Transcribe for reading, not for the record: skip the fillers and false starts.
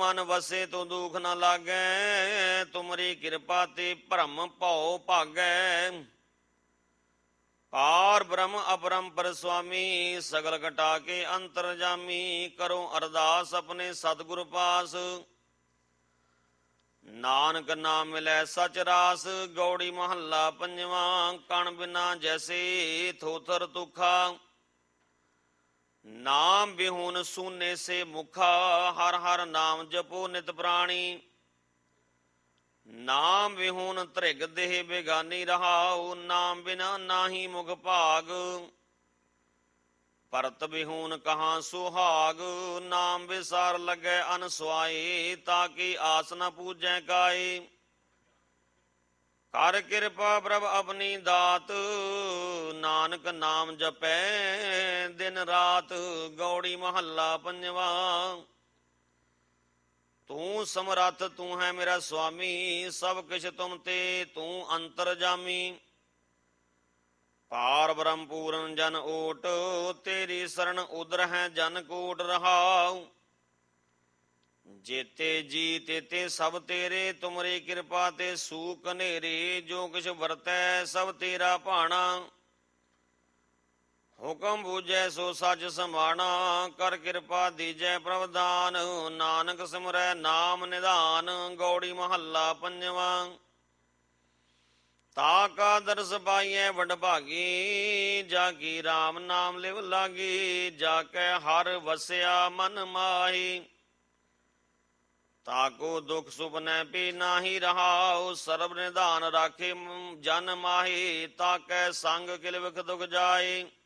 ਮਨ ਵਸੇ ਤੋ ਦੁਖ ਨ ਲਾਗੈ, ਤੁਮਰੀ ਕਿਰਪਾ ਤੇ ਭਰਮ ਭਉ ਭਾਗੈ। ਪਾਰ ਬ੍ਰਹਮ ਅਪਰੰਪਰ ਸੁਆਮੀ, ਸਗਲ ਘਟਾ ਕੇ ਅੰਤਰਜਾਮੀ। ਕਰੋ ਅਰਦਾਸ ਆਪਣੇ ਸਤਿਗੁਰ ਪਾਸ, ਨਾਨਕ ਨਾਮ ਮਿਲੈ ਸਚ ਰਾਸ। ਗੌੜੀ ਮਹੱਲਾ ਪੰਜਵਾਂ। ਕਣ ਬਿਨਾ ਜੈਸੇ ਥੋਥਰ ਤੁਖਾ, ਨਾਮ ਬਿਹੁਨ ਸੂਨੇ ਸੇ ਮੁਖਾ। ਹਰ ਹਰ ਨਾਮ ਜਪੋ ਨਿਤ ਪ੍ਰਾਣੀ, ਨਾਮ ਵਿਹੂਨ ਧ੍ਰਿਗ ਦੇਹ ਬੇਗਾਨੀ ਰਹਾਉ। ਨਾਮ ਬਿਨਾ ਨਾਹੀ ਮੁਖ ਭਾਗ, ਭਰਤ ਬਿਹੂਨ ਕਹਾਂ ਸੁਹਾਗ। ਨਾਮ ਵਿਸਾਰ ਲੱਗੈ ਅਨਸੁਆਏ, ਤਾਕੀ ਆਸ ਨ ਪੂਜੈ ਕਾਏ। ਕਰ ਕਿਰਪਾ ਪ੍ਰਭ ਆਪਣੀ ਦਾਤ, ਨਾਨਕ ਨਾਮ ਜਪੈ ਦਿਨ ਰਾਤ। ਗੌੜੀ ਮਹੱਲਾ ਪੰਜਵਾਂ। ਤੂੰ ਸਮਰੱਥ ਤੂੰ ਹੈ ਮੇਰਾ ਸੁਆਮੀ, ਸਭ ਕਿਛ ਤੁਮ ਤੇ ਤੂੰ ਅੰਤਰਜਾਮੀ। ਪਾਰ ਬ੍ਰਹਮ ਪੂਰਨ ਜਨ ਓਟ, ਤੇਰੀ ਸਰਣ ਉਦਰ ਹੈ ਜਨ ਕੋਟ ਰਹਾਉ। ਜੇਤੇ ਜੀ ਤੇਤੇ ਸਭ ਤੇਰੇ, ਤੁਮਰੀ ਕਿਰਪਾ ਤੇ ਸੂਖ ਹਨੇਰੇ। ਜੋ ਕਿਛ ਵਰਤੈ ਸਭ ਤੇਰਾ ਭਾਣਾ, ਹੁਕਮ ਬੂਝੈ ਸੋ ਸੱਚ ਸਮਾਣਾ। ਕਰ ਕਿਰਪਾ ਦੀਜੈ ਪ੍ਰਵਦਾਨ, ਨਾਨਕ ਸਿਮਰੈ ਨਾਮ ਨਿਧਾਨ। ਗੌੜੀ ਮਹੱਲਾ ਪੰਜਵਾਂ। ਤਾ ਕਾ ਦਰਸ ਪਾਈਐ ਵਡਭਾਗੀ, ਜਾ ਕੀ ਰਾਮ ਨਾਮ ਲਿਵ ਲਾਗੀ। ਜਾ ਕੈ ਹਰ ਵਸਿਆ ਮਨ ਮਾਹੀ, ਤਾਕੋ ਦੁਖ ਸੁਪਨੈ ਪੀ ਨਾਹੀ ਰਹਾਉ। ਸਰਬ ਨਿਧਾਨ ਰਾਖੇ ਜਨ ਮਾਹੀ, ਤਾਕੈ ਸੰਗ ਕਿਲ ਵਿਖ ਦੁਖ ਜਾਏ।